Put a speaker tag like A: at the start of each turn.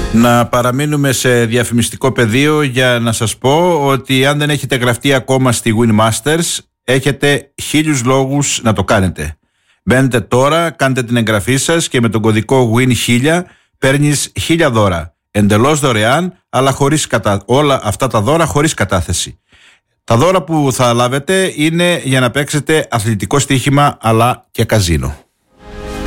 A: Να παραμείνουμε σε διαφημιστικό πεδίο για να σας πω ότι αν δεν έχετε γραφτεί ακόμα στη Winmasters, έχετε 1000 λόγους να το κάνετε. Μπαίνετε τώρα, κάντε την εγγραφή σας και με τον κωδικό WIN1000 παίρνεις 1000 δώρα. Εντελώς δωρεάν, αλλά όλα αυτά τα δώρα χωρίς κατάθεση. Τα δώρα που θα λάβετε είναι για να παίξετε αθλητικό στοίχημα αλλά και καζίνο.